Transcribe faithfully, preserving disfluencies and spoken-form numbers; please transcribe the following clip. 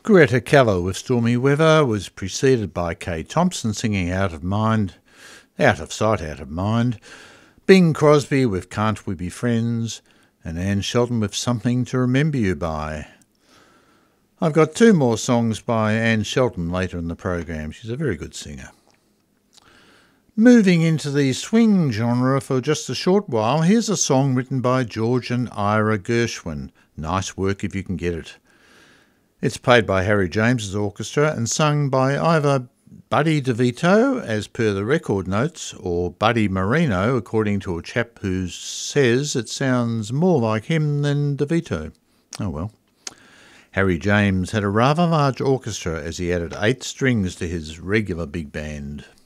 Greta Keller with Stormy Weather was preceded by Kay Thompson singing Out of Mind, Out of Sight, Out of Mind, Bing Crosby with Can't We Be Friends, and Anne Shelton with Something to Remember You By. I've got two more songs by Anne Shelton later in the program. She's a very good singer. Moving into the swing genre for just a short while, here's a song written by George and Ira Gershwin, Nice Work If You Can Get It. It's played by Harry James's orchestra and sung by either Buddy DeVito, as per the record notes, or Buddy Marino, according to a chap who says it sounds more like him than DeVito. Oh well. Harry James had a rather large orchestra as he added eight strings to his regular big band.